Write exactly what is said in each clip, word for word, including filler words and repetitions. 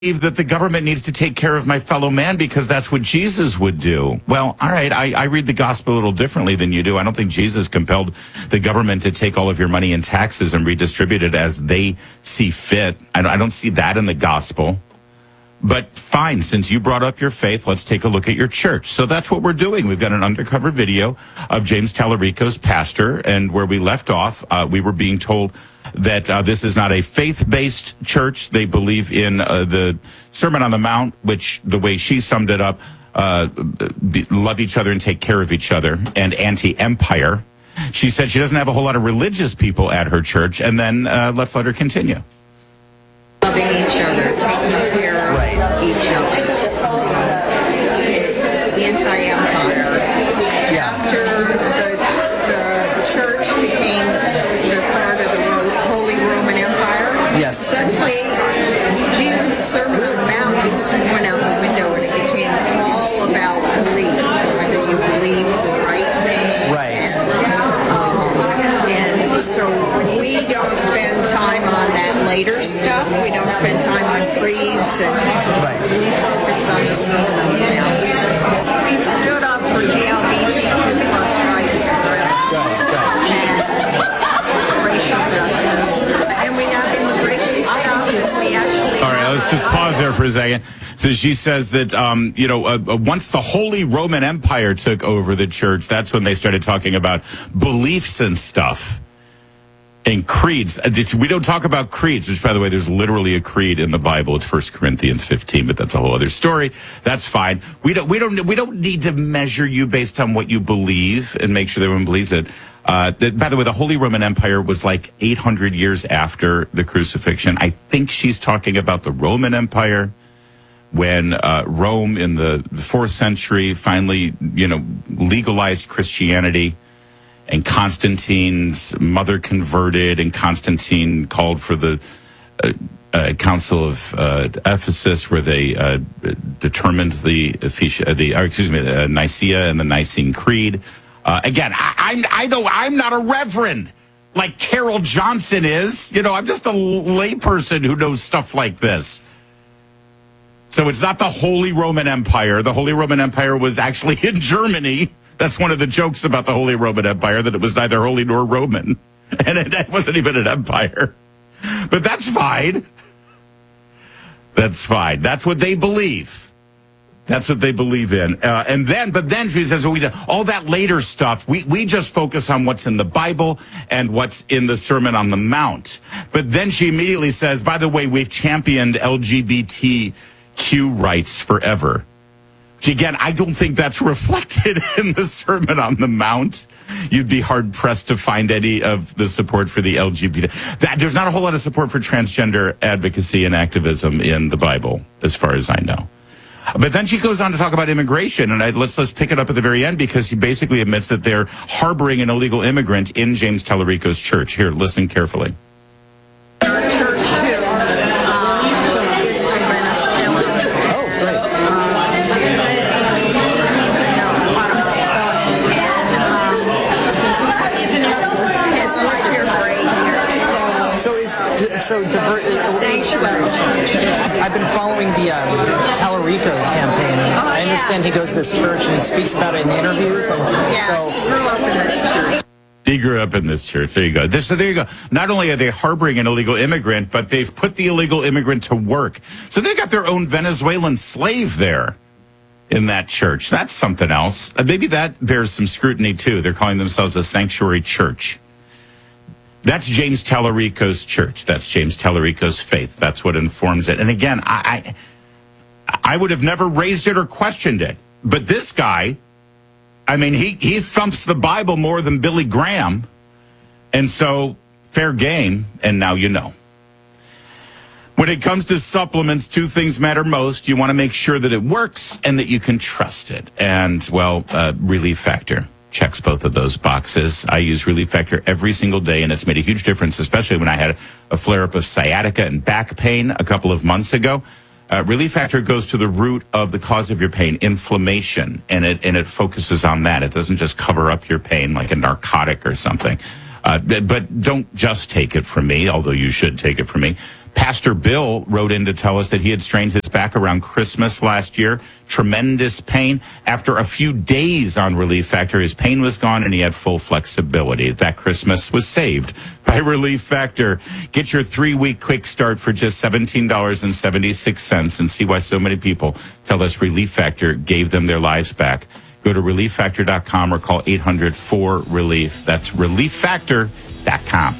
that the government needs to take care of my fellow man because that's what Jesus would do. Well, all right, I, I read the gospel a little differently than you do. I don't think Jesus compelled the government to take all of your money in taxes and redistribute it as they see fit. I don't, I don't see that in the gospel. But fine, since you brought up your faith, let's take a look at your church. So that's what we're doing. We've got an undercover video of James Tallarico's pastor, and where we left off, uh, we were being told that uh, this is not a faith-based church. They believe in uh, the Sermon on the Mount, which, the way she summed it up, uh, be, love each other and take care of each other, and anti-empire. She said she doesn't have a whole lot of religious people at her church, and then uh, let's let her continue. Loving each other, taking care right. of each other. Anti-empire. Yeah. After the, the church became the part of the Holy Roman Empire, yes. suddenly Jesus' Sermon on the Mount just went out the window and it became all about beliefs, whether you believe the right thing. Right. And, um, and so we don't spend time on that later stuff. We don't spend time on creeds, and right. we focus on the Sermon on the Mount. We've stood up for G L B T Q plus rights forever. Right, right. And racial justice. And we have immigration stuff, and we actually... All right, let's just pause there for a second. So she says that, um, you know, uh, once the Holy Roman Empire took over the church, that's when they started talking about beliefs and stuff. And creeds. We don't talk about creeds, which, by the way, there's literally a creed in the Bible. It's First Corinthians fifteen, but that's a whole other story. That's fine. We don't, we don't, we don't need to measure you based on what you believe and make sure that everyone believes it. Uh, that, by the way, the Holy Roman Empire was like eight hundred years after the crucifixion. I think she's talking about the Roman Empire, when uh, Rome in the fourth century finally, you know, legalized Christianity. And Constantine's mother converted, and Constantine called for the uh, uh, Council of uh, Ephesus, where they uh, determined the, the or excuse me, the Nicaea and the Nicene Creed. Uh, again, I, I'm I know I'm not a reverend like Carol Johnson is. You know, I'm just a layperson who knows stuff like this. So it's not the Holy Roman Empire. The Holy Roman Empire was actually in Germany. That's one of the jokes about the Holy Roman Empire, that it was neither holy nor Roman. And it, it wasn't even an empire. But that's fine. That's fine. That's what they believe. That's what they believe in. Uh, and then, but then she says, well, we do, all that later stuff, we, we just focus on what's in the Bible and what's in the Sermon on the Mount. But then she immediately says, by the way, we've championed L G B T Q rights forever. Again, I don't think that's reflected in the Sermon on the Mount. You'd be hard-pressed to find any of the support for the L G B T. That, there's not a whole lot of support for transgender advocacy and activism in the Bible, as far as I know. But then she goes on to talk about immigration, and I, let's, let's pick it up at the very end, because he basically admits that they're harboring an illegal immigrant in James Tallarico's church. Here, listen carefully. Our church, too, um, is from Venezuela. Oh, great. So, divert, Sanctuary Church. I've been following the um, Tallarico campaign. Oh, I understand yeah. he goes to this church and he speaks about it in interviews. And Yeah, so, he grew up in this church. He grew up in this church. There you go. This, so there you go. Not only are they harboring an illegal immigrant, but they've put the illegal immigrant to work. So they got their own Venezuelan slave there in that church. That's something else. Uh, maybe that bears some scrutiny, too. They're calling themselves a sanctuary church. That's James Tallarico's church. That's James Tallarico's faith. That's what informs it. And again, I, I, I would have never raised it or questioned it. But this guy, I mean, he, he thumps the Bible more than Billy Graham. And so, fair game, and now you know. When it comes to supplements, two things matter most. You want to make sure that it works and that you can trust it. And, well, uh, Relief Factor checks both of those boxes. I use Relief Factor every single day, and it's made a huge difference, especially when I had a flare-up of sciatica and back pain a couple of months ago. Uh, Relief Factor goes to the root of the cause of your pain, inflammation, and it and it focuses on that. It doesn't just cover up your pain like a narcotic or something. Uh, but don't just take it from me, although you should take it from me. Pastor Bill wrote in to tell us that he had strained his back around Christmas last year. Tremendous pain. After a few days on Relief Factor, his pain was gone and he had full flexibility. That Christmas was saved by Relief Factor. Get your three-week quick start for just seventeen dollars and seventy-six cents and see why so many people tell us Relief Factor gave them their lives back. Go to relief factor dot com or call eight hundred four relief. That's relief factor dot com.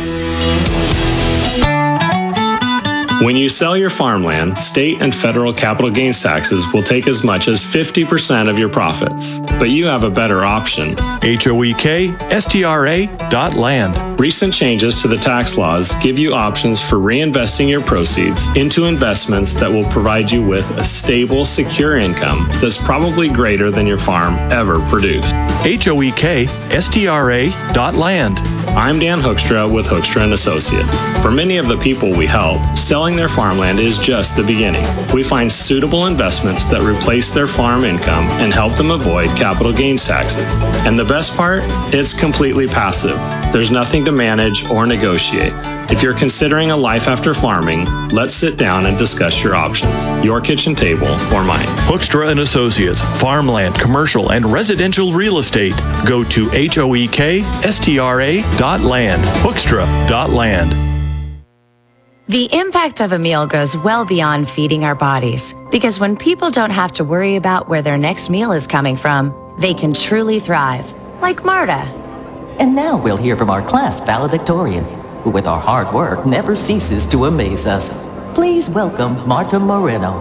When you sell your farmland, state and federal capital gains taxes will take as much as fifty percent of your profits. But you have a better option. H O E K S T R A dot land. Recent changes to the tax laws give you options for reinvesting your proceeds into investments that will provide you with a stable, secure income that's probably greater than your farm ever produced. H O E K S T R A dot land. I'm Dan Hoekstra with Hoekstra and Associates. For many of the people we help, selling their farmland is just the beginning. We find suitable investments that replace their farm income and help them avoid capital gains taxes. And the best part? It's completely passive. There's nothing to manage or negotiate. If you're considering a life after farming, let's sit down and discuss your options, your kitchen table or mine. Hoekstra and Associates, farmland, commercial, and residential real estate. Go to H O E K S T R A dot land. Hoekstra dot land. The impact of a meal goes well beyond feeding our bodies, because when people don't have to worry about where their next meal is coming from, they can truly thrive, like Marta. And now we'll hear from our class valedictorian, who with our hard work never ceases to amaze us. Please welcome Marta Moreno.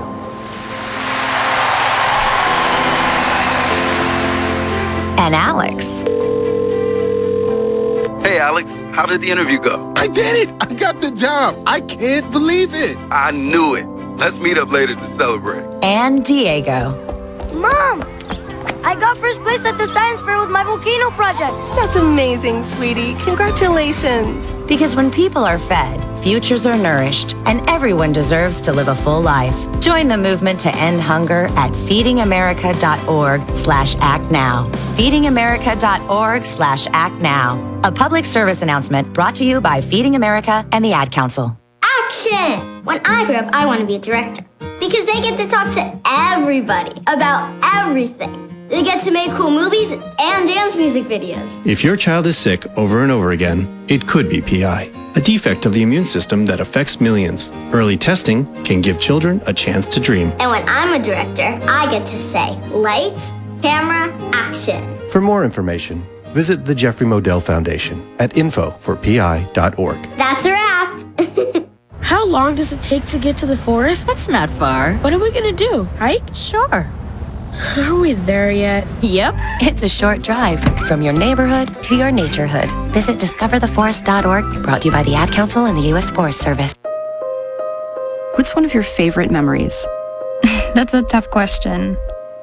And Alex. Hey, Alex, how did the interview go? I did it! I got the job! I can't believe it! I knew it. Let's meet up later to celebrate. And Diego. Mom! I got first place at the science fair with my volcano project. That's amazing, sweetie. Congratulations. Because when people are fed, futures are nourished, and everyone deserves to live a full life. Join the movement to end hunger at feeding america dot org slash act now. feeding america dot org slash act now. A public service announcement brought to you by Feeding America and the Ad Council. Action! When I grow up, I want to be a director because they get to talk to everybody about everything. They get to make cool movies and dance music videos. If your child is sick over and over again, it could be P I, a defect of the immune system that affects millions. Early testing can give children a chance to dream. And when I'm a director, I get to say, lights, camera, action. For more information, visit the Jeffrey Modell Foundation at info for P I dot org. That's a wrap. How long does it take to get to the forest? That's not far. What are we gonna do? Hike? Sure. Are we there yet? Yep, it's a short drive from your neighborhood to your naturehood. Visit discover the forest dot org, brought to you by the Ad Council and the U S Forest Service. What's one of your favorite memories? That's a tough question.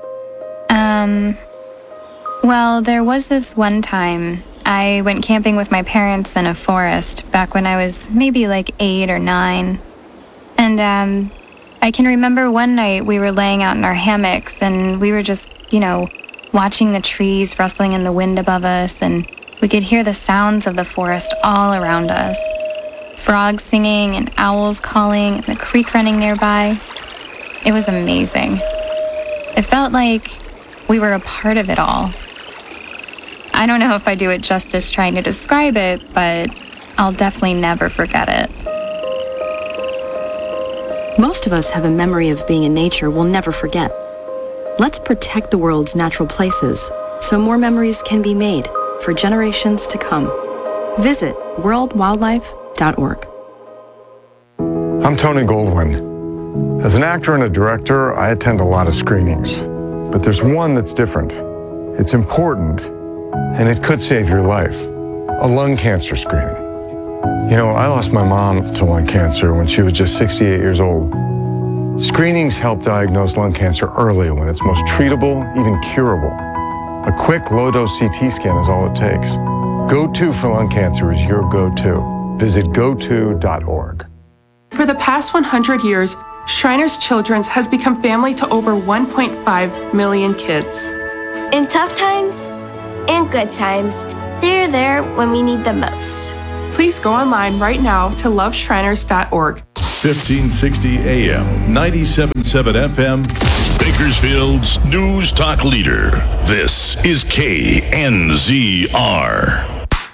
Um, well, there was this one time I went camping with my parents in a forest back when I was maybe like eight or nine. And, um... I can remember one night we were laying out in our hammocks and we were just, you know, watching the trees rustling in the wind above us, and we could hear the sounds of the forest all around us. Frogs singing and owls calling and the creek running nearby. It was amazing. It felt like we were a part of it all. I don't know if I do it justice trying to describe it, but I'll definitely never forget it. Most of us have a memory of being in nature we'll never forget. Let's protect the world's natural places so more memories can be made for generations to come. Visit world wildlife dot org. I'm Tony Goldwyn. As an actor and a director, I attend a lot of screenings. But there's one that's different. It's important, and it could save your life. A lung cancer screening. You know, I lost my mom to lung cancer when she was just sixty-eight years old. Screenings help diagnose lung cancer early when it's most treatable, even curable. A quick low-dose C T scan is all it takes. Go To for lung cancer is your go-to. Visit go to dot org. For the past one hundred years, Shriners Children's has become family to over one point five million kids. In tough times and good times, they're there when we need them most. Please go online right now to love shriners dot org. fifteen sixty A M, ninety-seven point seven F M. Bakersfield's News Talk leader. This is K N Z R.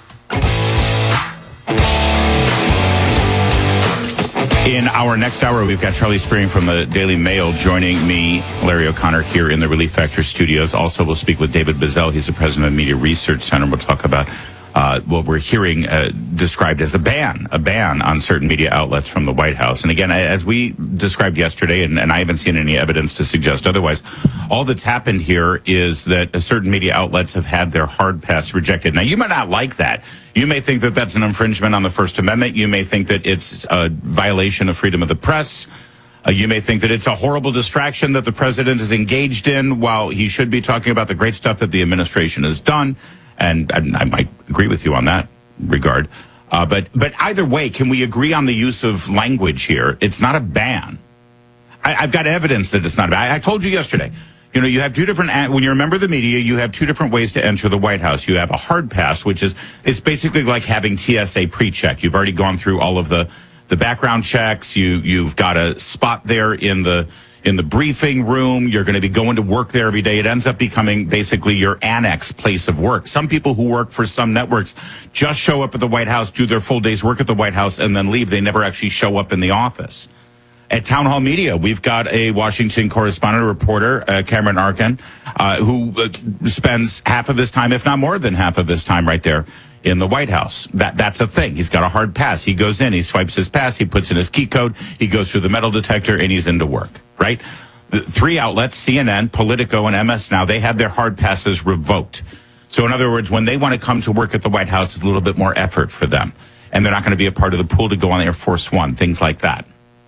In our next hour, we've got Charlie Spring from the Daily Mail joining me, Larry O'Connor, here in the Relief Factor studios. Also, we'll speak with David Bazell. He's the president of Media Research Center. We'll talk about uh, what we're hearing uh, described as a ban, a ban on certain media outlets from the White House. And again, as we described yesterday, and, and I haven't seen any evidence to suggest otherwise, all that's happened here is that certain media outlets have had their hard pass rejected. Now, you might not like that. You may think that that's an infringement on the First Amendment. You may think that it's a violation of freedom of the press. Uh, you may think that it's a horrible distraction that the president is engaged in while he should be talking about the great stuff that the administration has done. And, and I might agree with you on that regard. Uh, but, but either way, can we agree on the use of language here? It's not a ban. I, I've got evidence that it's not a ban. I, I told you yesterday. You know, you have two different, when you're a member of the media, you have two different ways to enter the White House. You have a hard pass, which is, it's basically like having T S A pre-check. You've already gone through all of the, the background checks. You, you've got a spot there in the, in the briefing room. You're going to be going to work there every day. It ends up becoming basically your annex place of work. Some people who work for some networks just show up at the White House, do their full day's work at the White House, and then leave. They never actually show up in the office. At Town Hall Media, we've got a Washington correspondent, reporter, uh, Cameron Arkin, uh, who uh, spends half of his time, if not more than half of his time, right there in the White House. That That's a thing. He's got a hard pass. He goes in, he swipes his pass, he puts in his key code, he goes through the metal detector, and he's into work, right? The three outlets, C N N, Politico, and M S Now, they had their hard passes revoked. So in other words, when they want to come to work at the White House, it's a little bit more effort for them. And they're not going to be a part of the pool to go on Air Force One, things like that.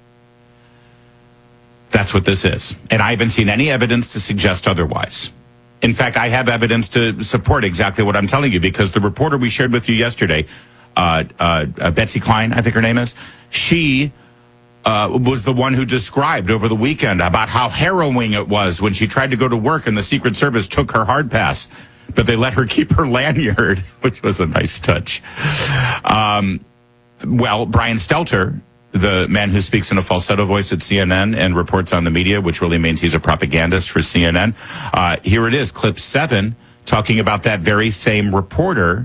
That's what this is. And I haven't seen any evidence to suggest otherwise. In fact, I have evidence to support exactly what I'm telling you, because the reporter we shared with you yesterday, uh, uh, uh, Betsy Klein, I think her name is, she uh, was the one who described over the weekend about how harrowing it was when she tried to go to work and the Secret Service took her hard pass, but they let her keep her lanyard, which was a nice touch. Um, well, Brian Stelter, the man who speaks in a falsetto voice at C N N and reports on the media, which really means he's a propagandist for C N N. Uh, here it is, clip seven, talking about that very same reporter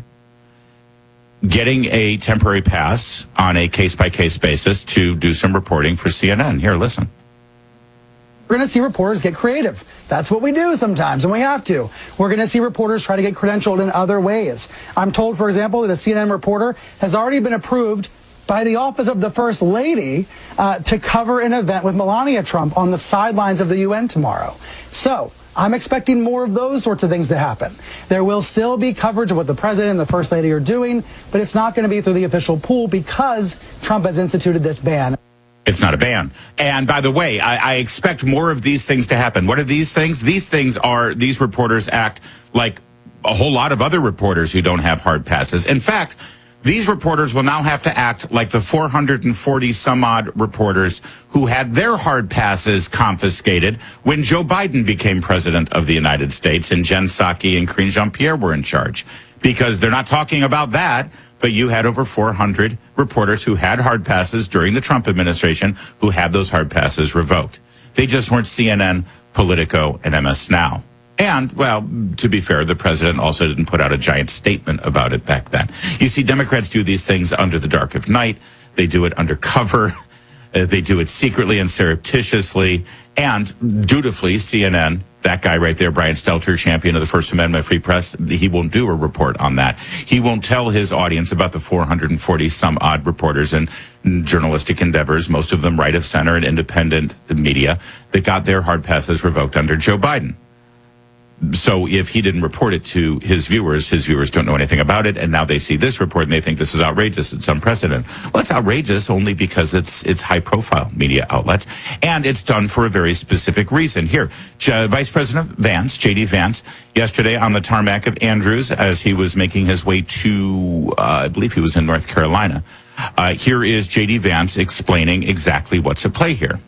getting a temporary pass on a case-by-case basis to do some reporting for C N N. Here, listen. We're going to see reporters get creative. That's what we do sometimes, and we have to. We're going to see reporters try to get credentialed in other ways. I'm told, for example, that a C N N reporter has already been approved by the office of the First Lady uh, to cover an event with Melania Trump on the sidelines of the U N tomorrow. So I'm expecting more of those sorts of things to happen. There will still be coverage of what the President and the First Lady are doing, but it's not going to be through the official pool because Trump has instituted this ban. It's not a ban. And by the way, I, I expect more of these things to happen. What are these things? These things are, these reporters act like a whole lot of other reporters who don't have hard passes. In fact, these reporters will now have to act like the four hundred forty some odd reporters who had their hard passes confiscated when Joe Biden became president of the United States and Jen Psaki and Karine Jean-Pierre were in charge. Because they're not talking about that, but you had over four hundred reporters who had hard passes during the Trump administration who had those hard passes revoked. They just weren't C N N, Politico, and M S Now. And, well, to be fair, the president also didn't put out a giant statement about it back then. You see, Democrats do these things under the dark of night. They do it undercover. Uh, they do it secretly and surreptitiously. And dutifully, C N N, that guy right there, Brian Stelter, champion of the First Amendment, free press, he won't do a report on that. He won't tell his audience about the four hundred forty some odd reporters and journalistic endeavors, most of them right of center and independent media, that got their hard passes revoked under Joe Biden. So if he didn't report it to his viewers, his viewers don't know anything about it, and now they see this report and they think this is outrageous, it's unprecedented. Well, it's outrageous only because it's it's high-profile media outlets, and it's done for a very specific reason. Here, J- Vice President Vance, J D Vance, yesterday on the tarmac of Andrews as he was making his way to, uh, I believe he was in North Carolina. Uh, here is J D Vance explaining exactly what's at play here.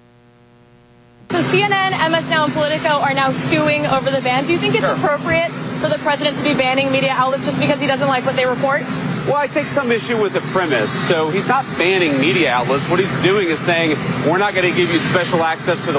So C N N, M S Now, and Politico are now suing over the ban. Do you think it's appropriate for the president to be banning media outlets just because he doesn't like what they report? Well, I take some issue with the premise. So he's not banning media outlets. What he's doing is saying, we're not going to give you special access to the